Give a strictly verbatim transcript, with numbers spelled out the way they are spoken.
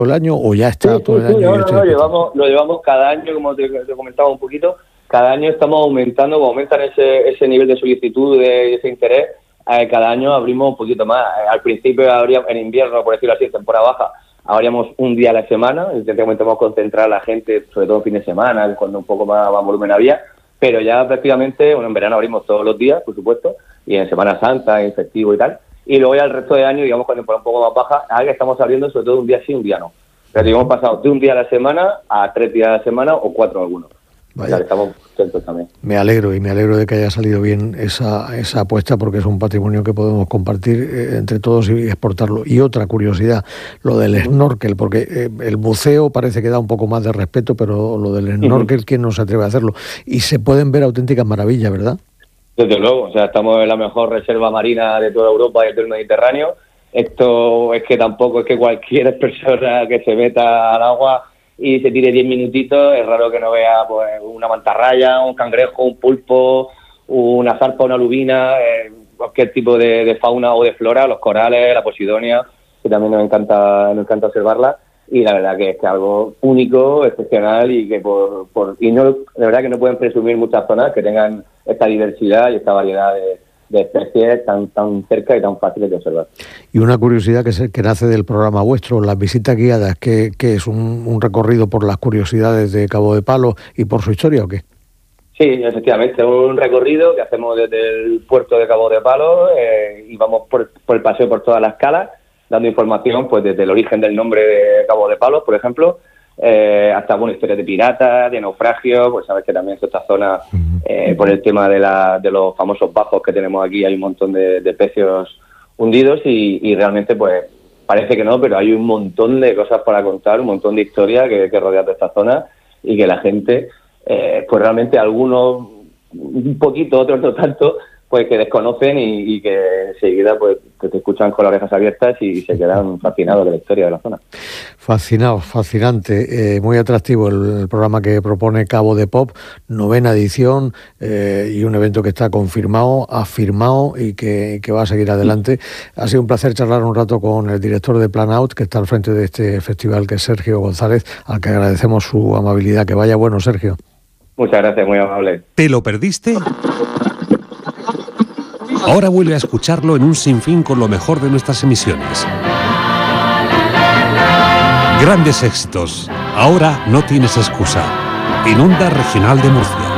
el año o ya está sí, todo sí, el año? Sí, no, no, lo, llevamos, lo llevamos cada año, como te, te comentaba un poquito, cada año estamos aumentando, como aumentan ese, ese nivel de solicitud, de ese interés, eh, cada año abrimos un poquito más. Eh, al principio habría, en invierno, por decirlo así, en temporada baja, abríamos un día a la semana, intentamos concentrar a la gente, sobre todo en fin de semana, cuando un poco más, más volumen había, pero ya prácticamente, bueno, en verano abrimos todos los días, por supuesto, y en Semana Santa, en festivo y tal, y luego ya el resto de año, digamos, cuando temporada un poco más baja, ahora que estamos abriendo sobre todo un día sí, un día no. Pero digamos, hemos pasado de un día a la semana a tres días a la semana o cuatro algunos. Vaya. O sea, estamos contentos también. Me alegro y me alegro de que haya salido bien esa, esa apuesta, porque es un patrimonio que podemos compartir eh, entre todos y exportarlo. Y otra curiosidad, lo del uh-huh. snorkel, porque eh, el buceo parece que da un poco más de respeto, pero lo del snorkel, uh-huh. ¿quién no se atreve a hacerlo? Y se pueden ver auténticas maravillas, ¿verdad? Desde luego, o sea, estamos en la mejor reserva marina de toda Europa y del Mediterráneo. Esto es que tampoco es que cualquier persona que se meta al agua y se tire diez minutitos, es raro que no vea pues una mantarraya, un cangrejo, un pulpo, una zarpa, una lubina, eh, cualquier tipo de, de fauna o de flora, los corales, la posidonia, que también nos encanta nos encanta observarla, y la verdad que es que algo único, excepcional, y que por, por y no de verdad que no pueden presumir muchas zonas que tengan esta diversidad y esta variedad de de especies tan tan cerca y tan fáciles de observar. Y una curiosidad que, se, que nace del programa vuestro, las visitas guiadas, que, que es un, un recorrido por las curiosidades de Cabo de Palos y por su historia, ¿o qué? Sí, efectivamente, un recorrido que hacemos desde el puerto de Cabo de Palos eh, y vamos por, por el paseo por todas las calas, dando información pues desde el origen del nombre de Cabo de Palos, por ejemplo, Eh, hasta bueno, historias de piratas, de naufragios, pues sabes que también en esta zona, eh, por el tema de, la, de los famosos bajos que tenemos aquí, hay un montón de, de pecios hundidos y, y realmente pues parece que no, pero hay un montón de cosas para contar, un montón de historias que, que rodean de esta zona y que la gente, eh, pues realmente algunos un poquito, otros no tanto, pues que desconocen y, y que enseguida pues que te escuchan con las orejas abiertas y se quedan fascinados de la historia de la zona. Fascinados, fascinante, eh, muy atractivo el, el programa que propone Cabo de Pop, novena edición eh, y un evento que está confirmado, afirmado y que, que va a seguir adelante. Ha sido un placer charlar un rato con el director de Plan Out, que está al frente de este festival, que es Sergio González, al que agradecemos su amabilidad. Que vaya bueno, Sergio. Muchas gracias, muy amable. ¿Te lo perdiste? Ahora vuelve a escucharlo en un sinfín con lo mejor de nuestras emisiones. Grandes éxitos. Ahora no tienes excusa. En Onda Regional de Murcia.